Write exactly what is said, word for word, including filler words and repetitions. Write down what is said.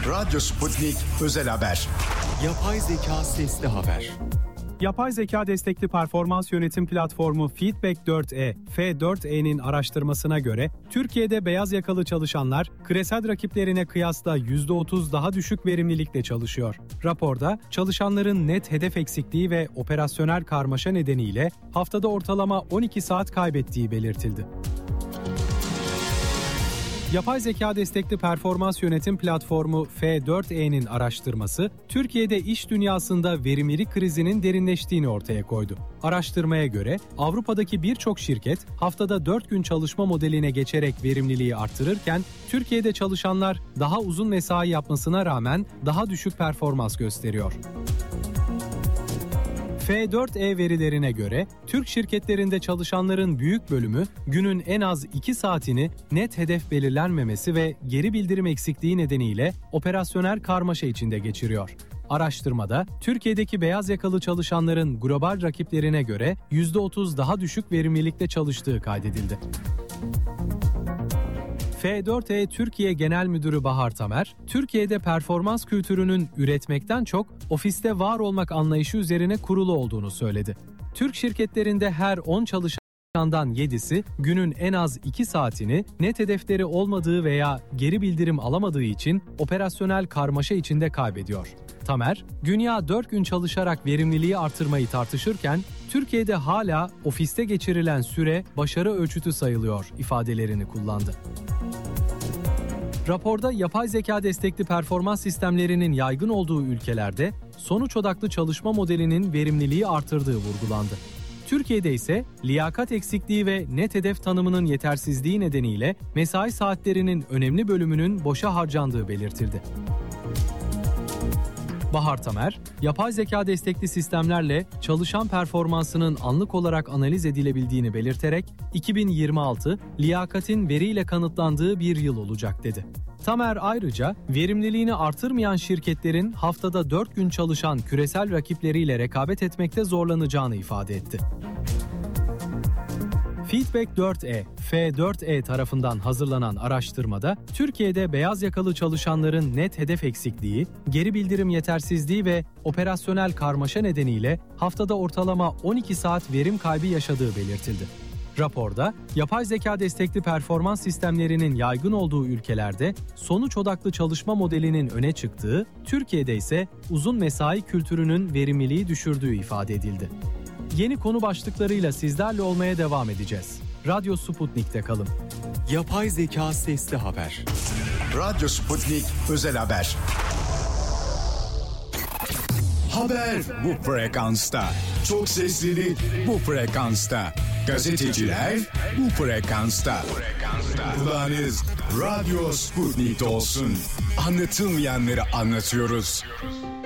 Radyo Sputnik Özel Haber. Yapay zeka sesli haber. Yapay zeka destekli performans yönetim platformu Feedback dört e, F dört e'nin araştırmasına göre Türkiye'de beyaz yakalı çalışanlar küresel rakiplerine kıyasla yüzde otuz daha düşük verimlilikle çalışıyor. Raporda çalışanların net hedef eksikliği ve operasyonel karmaşa nedeniyle haftada ortalama on iki saat kaybettiği belirtildi. Yapay zeka destekli performans yönetim platformu F dört e'nin araştırması, Türkiye'de iş dünyasında verimlilik krizinin derinleştiğini ortaya koydu. Araştırmaya göre Avrupa'daki birçok şirket haftada dört gün çalışma modeline geçerek verimliliği artırırken, Türkiye'de çalışanlar daha uzun mesai yapmasına rağmen daha düşük performans gösteriyor. F dört e verilerine göre Türk şirketlerinde çalışanların büyük bölümü günün en az iki saatini net hedef belirlenmemesi ve geri bildirim eksikliği nedeniyle operasyonel karmaşa içinde geçiriyor. Araştırmada Türkiye'deki beyaz yakalı çalışanların global rakiplerine göre yüzde otuz daha düşük verimlilikte çalıştığı kaydedildi. F dört e Türkiye Genel Müdürü Bahar Tamer, Türkiye'de performans kültürünün üretmekten çok ofiste var olmak anlayışı üzerine kurulu olduğunu söyledi. Türk şirketlerinde her on çalışandan yedisi günün en az iki saatini net hedefleri olmadığı veya geri bildirim alamadığı için operasyonel karmaşa içinde kaybediyor. Tamer, dünya dört gün çalışarak verimliliği artırmayı tartışırken, Türkiye'de hala ofiste geçirilen süre başarı ölçütü sayılıyor ifadelerini kullandı. Raporda yapay zeka destekli performans sistemlerinin yaygın olduğu ülkelerde sonuç odaklı çalışma modelinin verimliliği artırdığı vurgulandı. Türkiye'de ise liyakat eksikliği ve net hedef tanımının yetersizliği nedeniyle mesai saatlerinin önemli bölümünün boşa harcandığı belirtildi. Bahar Tamer, yapay zeka destekli sistemlerle çalışan performansının anlık olarak analiz edilebildiğini belirterek, iki bin yirmi altı liyakatin veriyle kanıtlandığı bir yıl olacak dedi. Tamer ayrıca verimliliğini artırmayan şirketlerin haftada dört gün çalışan küresel rakipleriyle rekabet etmekte zorlanacağını ifade etti. Feedback dört e, F dört e tarafından hazırlanan araştırmada, Türkiye'de beyaz yakalı çalışanların net hedef eksikliği, geri bildirim yetersizliği ve operasyonel karmaşa nedeniyle haftada ortalama on iki saat verim kaybı yaşadığı belirtildi. Raporda, yapay zeka destekli performans sistemlerinin yaygın olduğu ülkelerde sonuç odaklı çalışma modelinin öne çıktığı, Türkiye'de ise uzun mesai kültürünün verimliliği düşürdüğü ifade edildi. Yeni konu başlıklarıyla sizlerle olmaya devam edeceğiz. Radyo Sputnik'te kalın. Yapay zeka sesli haber. Radyo Sputnik Özel Haber. Haber bu frekansta. Çok seslili bu frekansta. Gazeteciler bu frekansta. Kulağınız Radyo Sputnik'te olsun. Anlatılmayanları anlatıyoruz.